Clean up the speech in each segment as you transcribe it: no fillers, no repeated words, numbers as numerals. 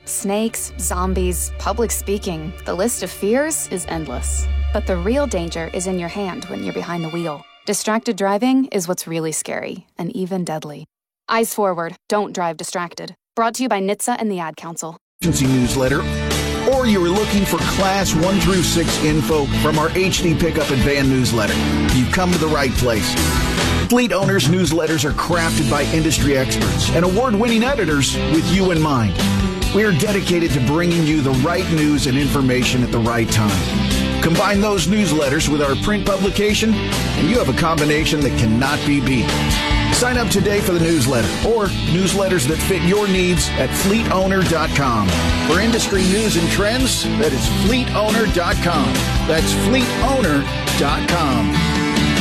Snakes, zombies, public speaking. The list of fears is endless. But the real danger is in your hand when you're behind the wheel. Distracted driving is what's really scary and even deadly. Eyes forward. Don't drive distracted. Brought to you by NHTSA and the Ad Council. Newsletter, or you were looking for Class 1 through 6 info from our HD Pickup and Van newsletter, you've come to the right place. Fleet Owners newsletters are crafted by industry experts and award-winning editors with you in mind. We are dedicated to bringing you the right news and information at the right time. Combine those newsletters with our print publication, and you have a combination that cannot be beat. Sign up today for the newsletter or newsletters that fit your needs at fleetowner.com. For industry news and trends, that is fleetowner.com. That's fleetowner.com.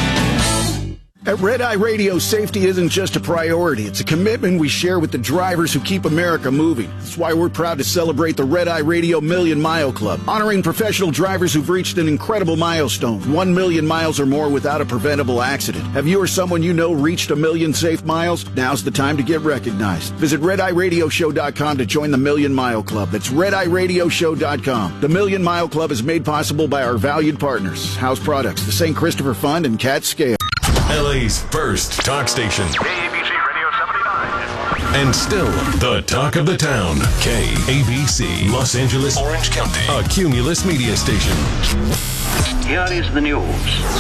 At Red Eye Radio, safety isn't just a priority. It's a commitment we share with the drivers who keep America moving. That's why we're proud to celebrate the Red Eye Radio Million Mile Club, honoring professional drivers who've reached an incredible milestone, 1 million miles or more without a preventable accident. Have you or someone you know reached 1 million safe miles? Now's the time to get recognized. Visit RedEyeRadioShow.com to join the Million Mile Club. That's RedEyeRadioShow.com. The Million Mile Club is made possible by our valued partners, House Products, the St. Christopher Fund, and Cat Scale. LA's first talk station. KABC Radio 79. And still the talk of the town. KABC, Los Angeles, Orange County, a Cumulus media station. Here is the news.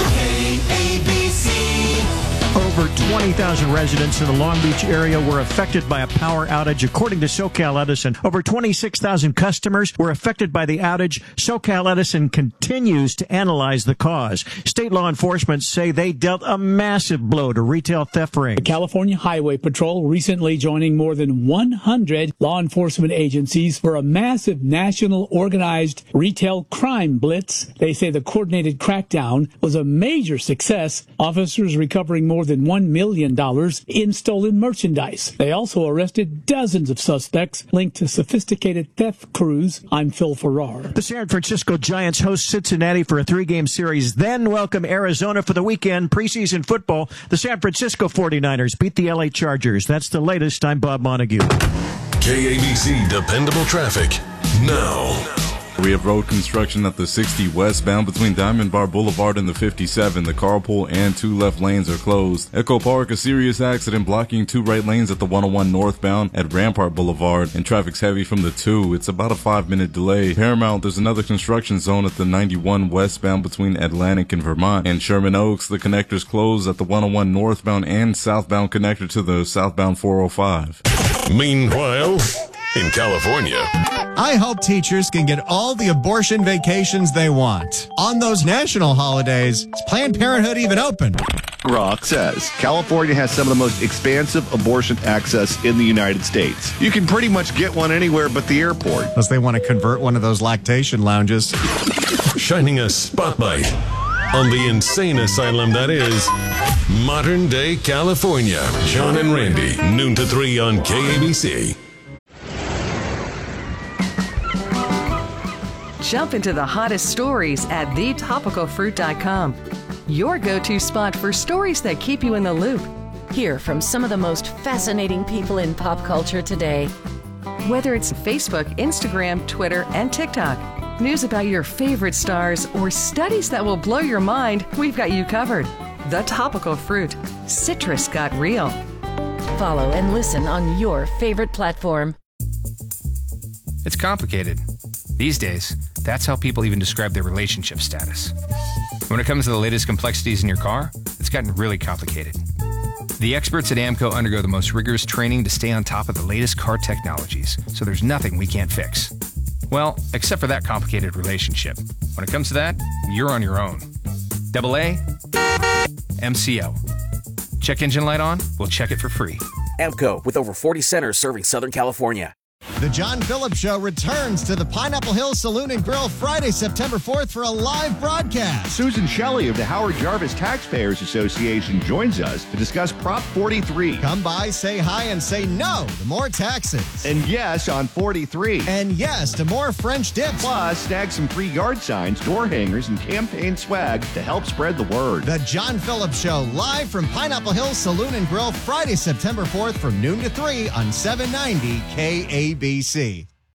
KABC. Over 20,000 residents in the Long Beach area were affected by a power outage, according to SoCal Edison. Over 26,000 customers were affected by the outage. SoCal Edison continues to analyze the cause. State law enforcement say they dealt a massive blow to retail theft rings. The California Highway Patrol recently joining more than 100 law enforcement agencies for a massive national organized retail crime blitz. They say the coordinated crackdown was a major success. Officers recovering more than $1 million in stolen merchandise. They also arrested dozens of suspects linked to sophisticated theft crews. I'm Phil Farrar. The San Francisco Giants host Cincinnati for a 3-game series, then welcome Arizona for the weekend. Preseason football, the San Francisco 49ers beat the LA Chargers. That's the latest. I'm Bob Montague. KABC Dependable Traffic now. We have road construction at the 60 westbound between Diamond Bar Boulevard and the 57. The carpool and 2 left lanes are closed. Echo Park, a serious accident blocking 2 right lanes at the 101 northbound at Rampart Boulevard, and traffic's heavy from the 2. It's about a 5-minute delay. Paramount, there's another construction zone at the 91 westbound between Atlantic and Vermont. And Sherman Oaks, the connector's closed at the 101 northbound and southbound connector to the southbound 405. Meanwhile, in California, I hope teachers can get all the abortion vacations they want. On those national holidays, is Planned Parenthood even open? Rock says California has some of the most expansive abortion access in the United States. You can pretty much get one anywhere but the airport. Unless they want to convert one of those lactation lounges. shining a spotlight on the insane asylum that is modern day California. John and Randy, noon to 3 on KABC. Jump into the hottest stories at thetopicalfruit.com. Your go-to spot for stories that keep you in the loop. Hear from some of the most fascinating people in pop culture today. Whether it's Facebook, Instagram, Twitter, and TikTok, news about your favorite stars, or studies that will blow your mind, we've got you covered. The Topical Fruit. Citrus got real. Follow and listen on your favorite platform. It's complicated. These days, that's how people even describe their relationship status. When it comes to the latest complexities in your car, it's gotten really complicated. The experts at AAMCO undergo the most rigorous training to stay on top of the latest car technologies, so there's nothing we can't fix. Well, except for that complicated relationship. When it comes to that, you're on your own. AA, MCO. Check engine light on? We'll check it for free. AAMCO, with over 40 centers serving Southern California. The John Phillips Show returns to the Pineapple Hill Saloon and Grill Friday, September 4th for a live broadcast. Susan Shelley of the Howard Jarvis Taxpayers Association joins us to discuss Prop 43. Come by, say hi, and say no to more taxes. And yes on 43. And yes to more French dips. Plus, snag some free yard signs, door hangers, and campaign swag to help spread the word. The John Phillips Show, live from Pineapple Hill Saloon and Grill Friday, September 4th from noon to 3 on 790 KABC.